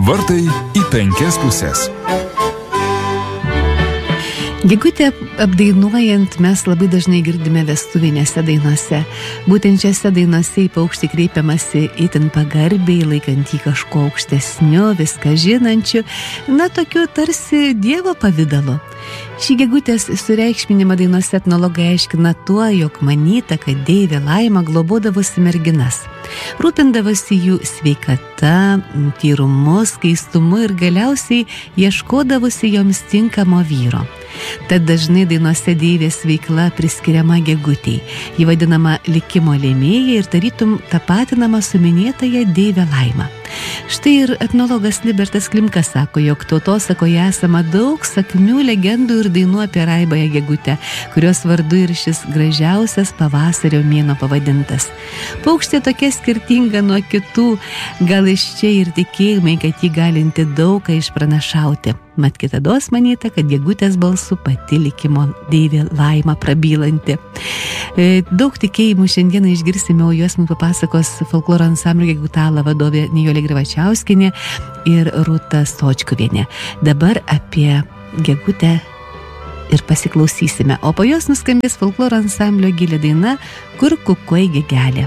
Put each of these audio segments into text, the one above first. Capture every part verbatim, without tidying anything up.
Vartai į penkias pusės. Gegutę apdainuojant mes labai dažnai girdime vestuvinėse dainose. Būtent šiose dainose į paukštį kreipiamasi itin pagarbiai, laikant jį kažko aukštesniu, viską žinančiu, na tokiu tarsi dievo pavidalu. Šį gegutės sureikšminimą dainose etnologai aiškina tuo, jog manyta, kad deivė Laima globodavosi merginas, rūpindavosi jų sveikata, tyrumu, skaistumu ir galiausiai ieškodavosi joms tinkamo vyro. Tad dažnai dainose deivės veikla priskiriama gegutei. Ji vadinama likimo lėmėja ir tarytum tapatinama su minėtąja deivė Laima. Štai ir etnologas Libertas Klimka sako, jog tautosakoje esama daug sakmių, legendų ir dainų apie raibąją gegutę, kurios vardu ir šis gražiausias pavasario mėnuo pavadintas. Paukštė tokia skirtinga nuo kitų, gal iš čia ir tikėjimai, kad ji galinti daug ką išpranašauti. Mat kitados manyta, kad gegutės balsu pati likimo deivė Laima prabylanti. E, daug tikėjimų šiandieną išgirsime, o juos mums papasakos folkloro ansamblio Gegutala vadovė Nijolė Grivačiauskienė ir Rūta Stočkuvienė. Dabar apie gegutę ir pasiklausysime, o po jos nuskambės folkloro ansamblio gilė daina Kur kukuoj gegelė.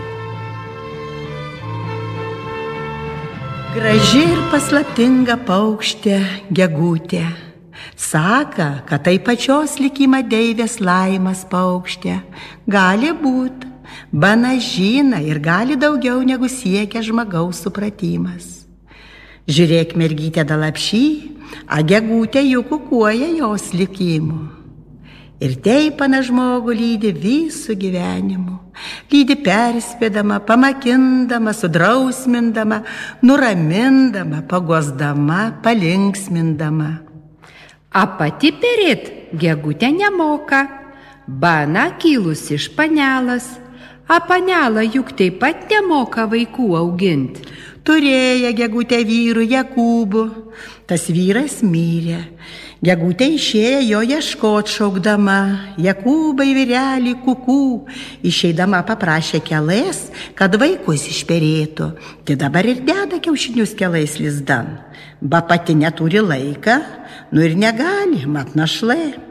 Graži ir paslaptinga paukštė gegutė, saka, kad tai pačios likimą deivės Laimas paukštė. Gali būt, bana žina ir gali daugiau negu siekia žmogaus supratimas. Žiūrėk, mergytė dalapšy, a gegutė juk kukuoja jos likimu. Ir teipana žmogų lydi visų gyvenimu, lydi perspėdama, pamakindama, sudrausmindama, nuramindama, pagosdama, palinksmindama. A pati perėt gegutė nemoka, bana kilus iš panelas, a panela juk taip pat nemoka vaikų augint. Turėję gegutę vyrų Jakūbų, tas vyras mirė. Gegutė išėjo jo ieškot šaukdama, Jakūbai vyrelį kukų, išeidama paprašė kelais, kad vaikus išperėtų. Tai dabar ir deda kiaušinius kelais lizdan. Ba pati neturi laiką, nu ir negali, mat našlė.